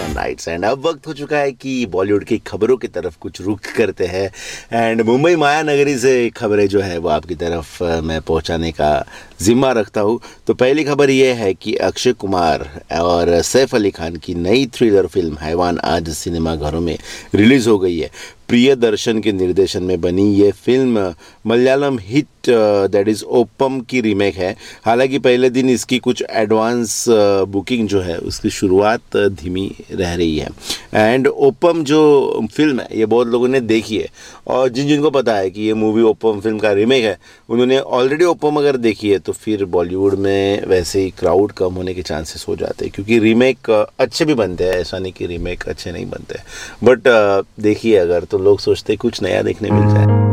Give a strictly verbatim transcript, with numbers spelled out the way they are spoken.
Nights. And अब वक्त हो चुका है कि बॉलीवुड की खबरों की तरफ कुछ रुख करते हैं। एंड मुंबई माया नगरी से खबरें जो है वो आपकी तरफ मैं पहुंचाने का जिम्मा रखता हूं। तो पहली खबर ये है कि अक्षय कुमार और सैफ अली खान की नई थ्रिलर फिल्म हैवान आज सिनेमाघरों में रिलीज हो गई है। प्रियदर्शन के निर्देशन में बनी ये film Malayalam hit that is ओपम की रीमेक है। हालांकि पहले दिन इसकी कुछ एडवांस बुकिंग जो है उसकी शुरुआत धीमी रह रही है। एंड ओपम जो फिल्म है ये बहुत लोगों ने देखी है, और जिन जिनको पता है कि ये मूवी ओपम फिल्म का रीमेक है उन्होंने ऑलरेडी ओपम अगर देखी है तो फिर बॉलीवुड में वैसे ही क्राउड कम होने के चांसेस हो जाते हैं, क्योंकि रीमेक अच्छे भी बनते हैं, ऐसा नहीं कि रीमेक अच्छे नहीं बनते। बट देखिए अगर तो लोग सोचते कुछ नया देखने मिल जाए।